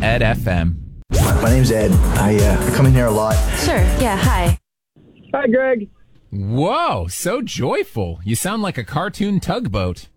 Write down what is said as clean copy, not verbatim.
Ed FM. My name's Ed. I come in here a lot. Sure. Yeah. Hi. Hi, Greg. Whoa, so joyful. You sound like a cartoon tugboat.